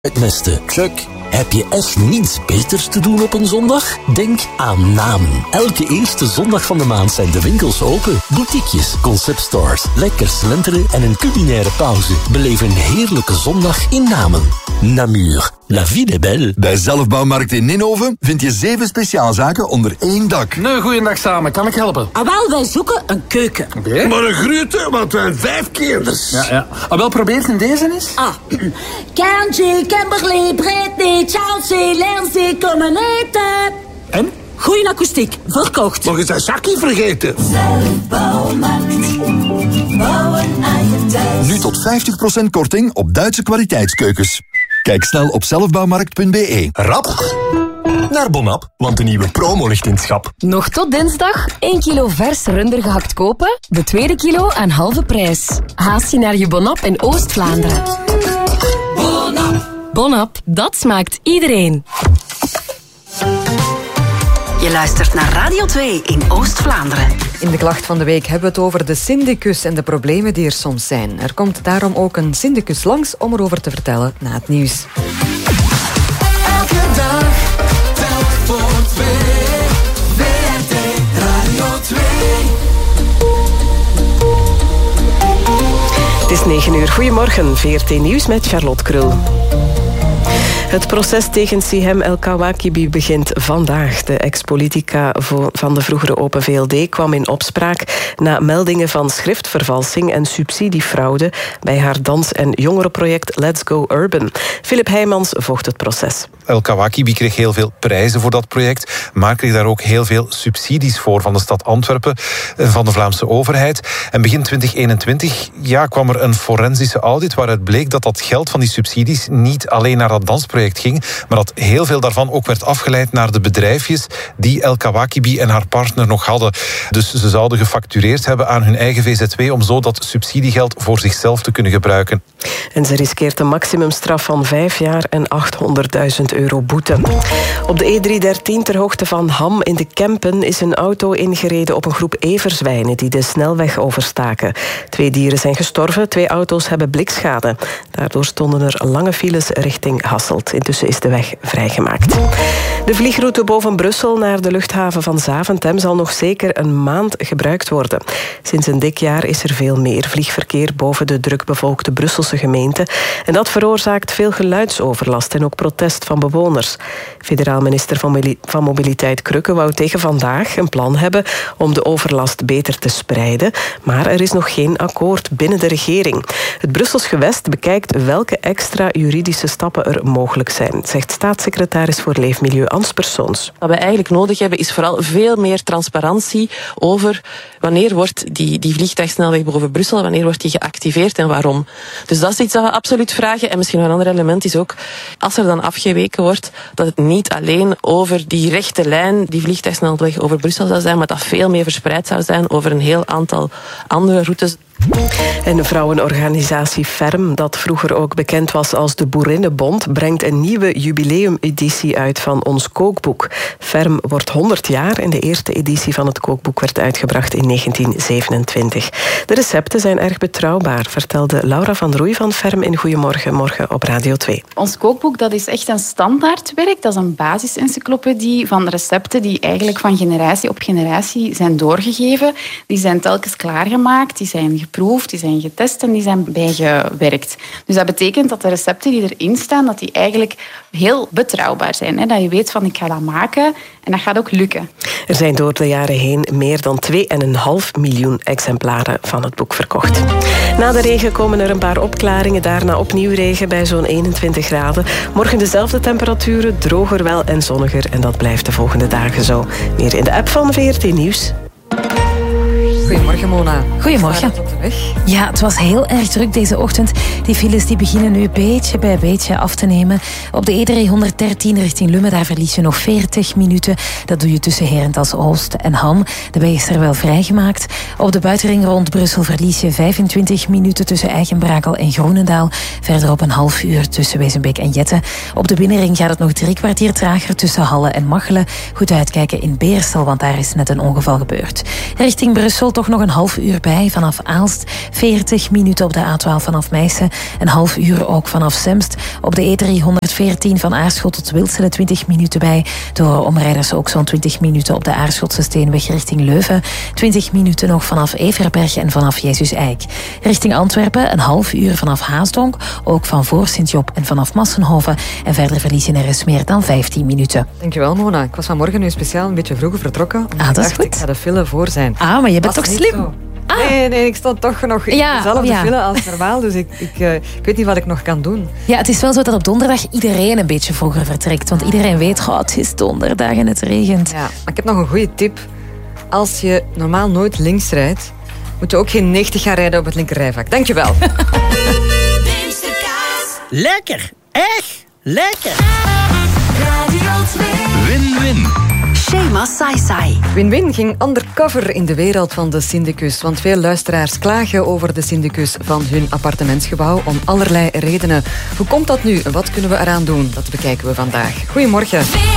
Uitmesten. Chuck, heb je echt niets beters te doen op een zondag? Denk aan Namen. Elke eerste zondag van de maand zijn de winkels open. Boutiquejes, conceptstores, lekker slenteren en een culinaire pauze. Beleef een heerlijke zondag in Namen. Namur, la vie est belle. Bij Zelfbouwmarkt in Ninhoven vind je 7 speciaalzaken onder één dak. Nee, goeiedag samen. Kan ik helpen? Wel, wij zoeken een keuken. Okay. Maar een grote, want wij 5 kinders. Ja. Wel, probeer in deze eens. Kenji, Kimberly, Britney, Chelsea, Lindsay, komen eten. En? Goeie akoestiek, verkocht. Nog eens een zakje vergeten. Zelfbouwmarkt. Bouwen aan je thuis. Nu tot 50% korting op Duitse kwaliteitskeukens. Kijk snel op zelfbouwmarkt.be. Rap naar Bonap, want de nieuwe promo ligt in het schap. Nog tot dinsdag 1 kilo vers runder gehakt kopen, de tweede kilo aan halve prijs. Haast je naar je Bonap in Oost-Vlaanderen. Bonap, dat smaakt iedereen. Je luistert naar Radio 2 in Oost-Vlaanderen. In de klacht van de week hebben we het over de syndicus en de problemen die er soms zijn. Er komt daarom ook een syndicus langs om erover te vertellen na het nieuws. Elke dag, telk voor 2. WRT Radio 2. Het is 9 uur. Goedemorgen, VRT Nieuws met Charlotte Krul. Het proces tegen Sihem El Kawakibi begint vandaag. De ex-politica van de vroegere Open VLD kwam in opspraak na meldingen van schriftvervalsing en subsidiefraude bij haar dans- en jongerenproject Let's Go Urban. Philip Heijmans volgt het proces. El Kawakibi kreeg heel veel prijzen voor dat project, maar kreeg daar ook heel veel subsidies voor van de stad Antwerpen, van de Vlaamse overheid. En begin 2021 kwam er een forensische audit waaruit bleek dat dat geld van die subsidies niet alleen naar dat dansproject ging, maar dat heel veel daarvan ook werd afgeleid naar de bedrijfjes die El Kawakibi en haar partner nog hadden. Dus ze zouden gefactureerd hebben aan hun eigen VZW om zo dat subsidiegeld voor zichzelf te kunnen gebruiken. En ze riskeert een maximumstraf van 5 jaar en 800.000 euro boete. Op de E313 ter hoogte van Ham in de Kempen is een auto ingereden op een groep everzwijnen die de snelweg overstaken. 2 dieren zijn gestorven, 2 auto's hebben blikschade. Daardoor stonden er lange files richting Hasselt. Intussen is de weg vrijgemaakt. De vliegroute boven Brussel naar de luchthaven van Zaventem zal nog zeker een maand gebruikt worden. Sinds een dik jaar is er veel meer vliegverkeer boven de drukbevolkte Brusselse gemeente. En dat veroorzaakt veel geluidsoverlast en ook protest van bewoners. Federaal minister van Mobiliteit Krukke wou tegen vandaag een plan hebben om de overlast beter te spreiden. Maar er is nog geen akkoord binnen de regering. Het Brussels gewest bekijkt welke extra juridische stappen er mogelijk zijn, zegt staatssecretaris voor Leefmilieu Ans Persoons. Wat we eigenlijk nodig hebben is vooral veel meer transparantie over wanneer wordt die vliegtuigsnelweg boven Brussel, wanneer wordt die geactiveerd en waarom. Dus dat is iets dat we absoluut vragen. En misschien een ander element is ook, als er dan afgeweken wordt, dat het niet alleen over die rechte lijn, die vliegtuigsnelweg over Brussel zou zijn, maar dat veel meer verspreid zou zijn over een heel aantal andere routes. En vrouwenorganisatie Ferm, dat vroeger ook bekend was als de Boerinnenbond, brengt een nieuwe jubileumeditie uit van ons kookboek. Ferm wordt 100 jaar en de eerste editie van het kookboek werd uitgebracht in 1927. De recepten zijn erg betrouwbaar, vertelde Laura van Roei van Ferm in Goedemorgen morgen op Radio 2. Ons kookboek, dat is echt een standaardwerk. Dat is een basisencyclopedie van recepten die eigenlijk van generatie op generatie zijn doorgegeven. Die zijn telkens klaargemaakt, die zijn geproefd, die zijn getest en die zijn bijgewerkt. Dus dat betekent dat de recepten die erin staan, dat die eigenlijk heel betrouwbaar zijn. Hè? Dat je weet van, ik ga dat maken en dat gaat ook lukken. Er zijn door de jaren heen meer dan 2,5 miljoen exemplaren van het boek verkocht. Na de regen komen er een paar opklaringen, daarna opnieuw regen bij zo'n 21 graden. Morgen dezelfde temperaturen, droger wel en zonniger en dat blijft de volgende dagen zo. Meer in de app van VRT Nieuws. Goedemorgen, Mona. Goedemorgen. Ja, het was heel erg druk deze ochtend. Die files die beginnen nu beetje bij beetje af te nemen. Op de E313 richting Lummen, daar verlies je nog 40 minuten. Dat doe je tussen Herentals Oost en Ham. De weg is er wel vrijgemaakt. Op de buitenring rond Brussel verlies je 25 minuten tussen Eigenbrakel en Groenendaal. Verderop een half uur tussen Wezenbeek en Jetten. Op de binnenring gaat het nog 3 kwartier trager tussen Halle en Machelen. Goed uitkijken in Beersel, want daar is net een ongeval gebeurd. Richting Brussel toch nog een half uur bij vanaf Aalst. 40 minuten op de A12 vanaf Meissen. Een half uur ook vanaf Semst. Op de E314 van Aarschot tot Wilsele 20 minuten bij. Door omrijders ook zo'n 20 minuten op de Aarschotse Steenweg richting Leuven. 20 minuten nog vanaf Everberg en vanaf Jezus Eik. Richting Antwerpen een half uur vanaf Haasdonk. Ook van voor Sint-Job en vanaf Massenhoven. En verder verliezen er is meer dan 15 minuten. Dankjewel, Mona. Ik was vanmorgen nu speciaal een beetje vroeger vertrokken. Dat is goed. Ik ga de file voor zijn. Maar je bent toch slim? Nee, ik stond toch nog in dezelfde file als normaal. Dus ik weet niet wat ik nog kan doen. Ja, het is wel zo dat op donderdag iedereen een beetje vroeger vertrekt. Want iedereen weet, het is donderdag en het regent. Ja, maar ik heb nog een goede tip. Als je normaal nooit links rijdt, moet je ook geen 90 gaan rijden op het linkerrijvak. Dankjewel. Lekker. Echt lekker. Radio 2. Win-win. Shema Sai. Win-win ging undercover in de wereld van de syndicus. Want veel luisteraars klagen over de syndicus van hun appartementsgebouw om allerlei redenen. Hoe komt dat nu en wat kunnen we eraan doen? Dat bekijken we vandaag. Goedemorgen.